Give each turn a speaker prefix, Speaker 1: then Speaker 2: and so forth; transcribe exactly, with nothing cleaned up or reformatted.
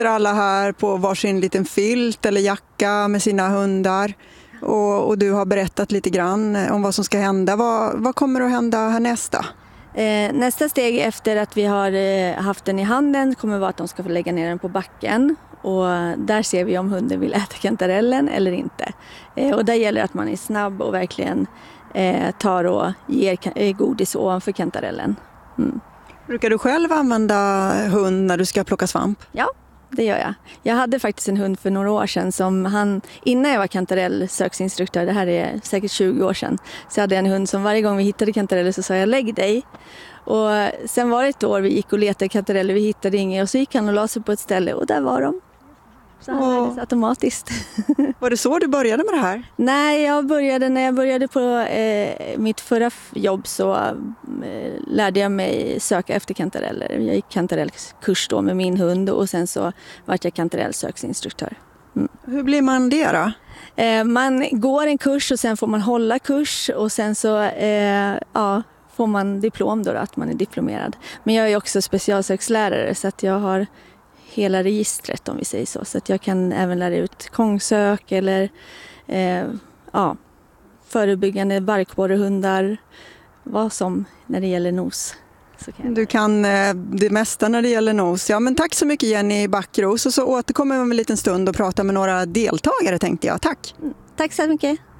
Speaker 1: Alla här på varsin liten filt eller jacka med sina hundar. Och, och du har berättat lite grann om vad som ska hända. Vad, vad kommer att hända härnäst då?
Speaker 2: Eh, nästa steg efter att vi har eh, haft den i handen kommer vara att de ska få lägga ner den på backen. Och där ser vi om hunden vill äta kantarellen eller inte. Eh, och där gäller att man är snabb och verkligen eh, tar och ger eh, godis ovanför kantarellen. Mm.
Speaker 1: Brukar du själv använda hund när du ska plocka svamp?
Speaker 2: Ja, det gör jag. Jag hade faktiskt en hund för några år sedan som han, innan jag var kantarellsöksinstruktör, det här är säkert tjugo år sedan, så hade jag en hund som varje gång vi hittade kantareller så sa jag lägg dig. Och sen var det ett år vi gick och letade kantareller, vi hittade inga och så gick han och la sig på ett ställe och där var de. Så han lärde sig automatiskt.
Speaker 1: Var det så du började med det här?
Speaker 2: Nej, jag började när jag började på eh, mitt förra jobb så eh, lärde jag mig söka efter kantareller. Jag gick kantarellkurs då med min hund och sen så var jag kantarellsöksinstruktör. Mm.
Speaker 1: Hur blir man det då?
Speaker 2: Eh, man går en kurs och sen får man hålla kurs och sen så eh, ja, får man diplom då, då att man är diplomerad. Men jag är också specialsökslärare så att jag har hela registret om vi säger så. Så att jag kan även lära ut kongsök eller eh, ja, förebyggande barkborrehundar, vad som när det gäller nos. Så kan
Speaker 1: du kan eh, det mesta när det gäller nos. Ja, men tack så mycket Jenny Backros och så återkommer vi om en liten stund och pratar med några deltagare tänkte jag. Tack!
Speaker 2: Mm, tack så mycket!